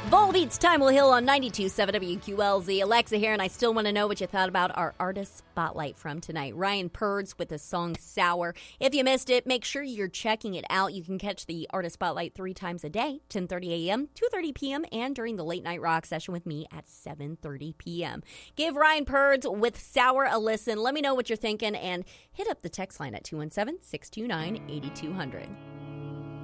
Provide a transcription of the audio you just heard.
Volbeat's Time Will Heal on 92.7 WQLZ. Alexa here, and I still want to know what you thought about our Artist Spotlight from tonight. Ryan Purds with the song Sour. If you missed it, make sure you're checking it out. You can catch the Artist Spotlight 3 times a day, 10:30 a.m., 2:30 p.m., and during the Late Night Rock session with me at 7:30 p.m. Give Ryan Purds with Sour a listen. Let me know what you're thinking, and hit up the text line at 217-629-8200.